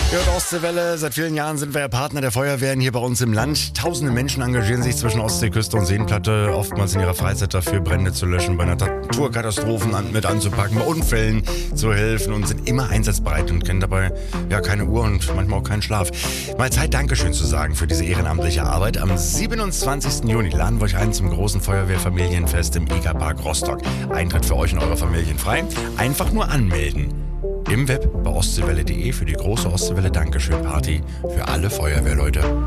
Ja, und Ostseewelle, seit vielen Jahren sind wir ja Partner der Feuerwehren hier bei uns im Land. Tausende Menschen engagieren sich zwischen Ostseeküste und Seenplatte, oftmals in ihrer Freizeit dafür, Brände zu löschen, bei Naturkatastrophen mit anzupacken, bei Unfällen zu helfen und sind immer einsatzbereit und kennen dabei ja keine Uhr und manchmal auch keinen Schlaf. Mal Zeit, Dankeschön zu sagen für diese ehrenamtliche Arbeit. Am 27. Juni laden wir euch ein zum großen Feuerwehrfamilienfest im IGA-Park Rostock. Eintritt für euch und eure Familien frei. Einfach nur anmelden. Im Web bei ostseewelle.de für die große Ostseewelle Dankeschön Party für alle Feuerwehrleute.